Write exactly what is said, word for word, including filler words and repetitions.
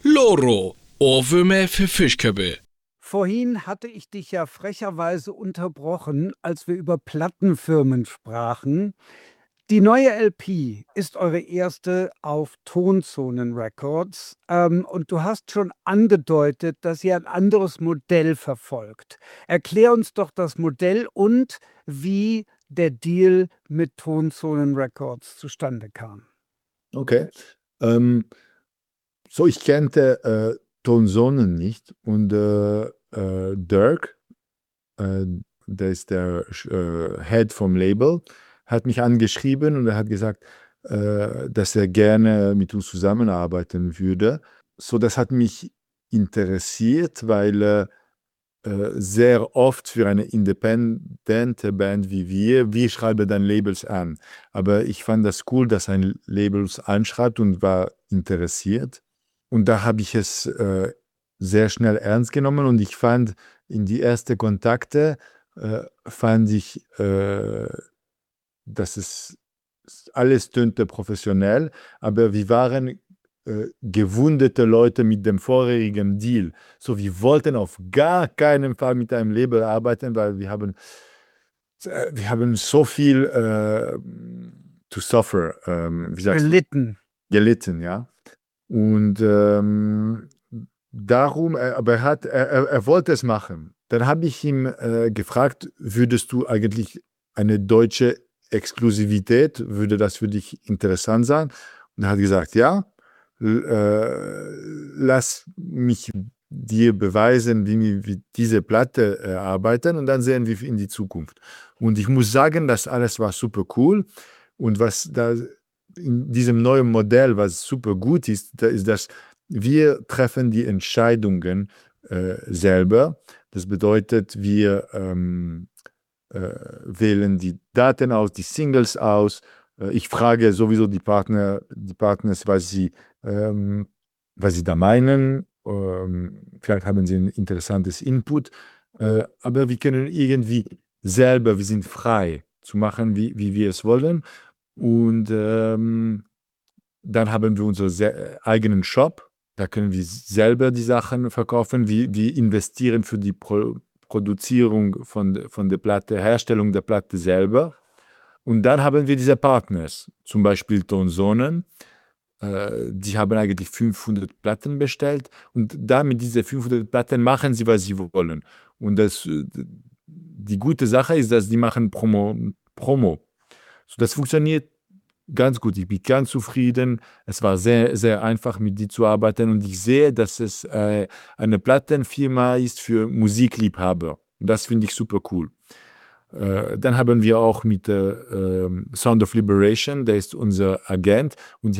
Loro, Ohrwürmer für Fischköppe. Vorhin hatte ich dich ja frecherweise unterbrochen, als wir über Plattenfirmen sprachen. Die neue L P ist eure erste auf Tonzonen Records, ähm, und du hast schon angedeutet, dass ihr ein anderes Modell verfolgt. Erklär uns doch das Modell und wie der Deal mit Tonzonen Records zustande kam. Okay. Ähm, so, ich kannte äh, Tonsonen nicht und äh, äh, Dirk, äh, der ist der äh, Head vom Label, hat mich angeschrieben und er hat gesagt, äh, dass er gerne mit uns zusammenarbeiten würde. So, das hat mich interessiert, weil äh, äh, sehr oft für eine independente Band wie wir, wir schreiben dann Labels an. Aber ich fand das cool, dass ein Label uns anschreibt und war interessiert. Und da habe ich es äh, sehr schnell ernst genommen und ich fand in die ersten Kontakte, äh, fand ich, äh, dass es alles tönte professionell, aber wir waren äh, gewundete Leute mit dem vorherigen Deal. So, wir wollten auf gar keinen Fall mit einem Label arbeiten, weil wir haben, äh, wir haben so viel äh, to suffer, ähm, wie sagst du? Gelitten. Gelitten, ja. Und ähm, darum, äh, aber er, hat, er, er, er wollte es machen. Dann habe ich ihm äh, gefragt, würdest du eigentlich eine deutsche Exklusivität, würde das für dich interessant sein? Und er hat gesagt, ja, l- äh, lass mich dir beweisen, wie wir diese Platte äh, arbeiten und dann sehen wir in die Zukunft. Und ich muss sagen, das alles war super cool und was da in diesem neuen Modell, was super gut ist, da ist, dass wir treffen die Entscheidungen äh, selber. Das bedeutet, wir ähm, äh, wählen die Daten aus, die Singles aus. Äh, ich frage sowieso die Partner, die Partners, was sie, ähm, was sie da meinen. Ähm, vielleicht haben sie ein interessantes Input. Äh, aber wir können irgendwie selber, wir sind frei zu machen, wie, wie wir es wollen. Und ähm, dann haben wir unseren se- eigenen Shop. Da können wir selber die Sachen verkaufen. Wir, wir investieren für die Pro Produzierung von, von der Platte, Herstellung der Platte selber. Und dann haben wir diese Partners, zum Beispiel Tonsonen. Äh, die haben eigentlich fünfhundert Platten bestellt. Und da mit diesen fünfhundert Platten machen sie, was sie wollen. Und das, äh, die gute Sache ist, dass die machen Promo. Promo. So, das funktioniert ganz gut, ich bin ganz zufrieden. Es war sehr, sehr einfach, mit dir zu arbeiten und ich sehe, dass es äh, eine Plattenfirma ist für Musikliebhaber. Das finde ich super cool. Äh, dann haben wir auch mit äh, Sound of Liberation, der ist unser Agent und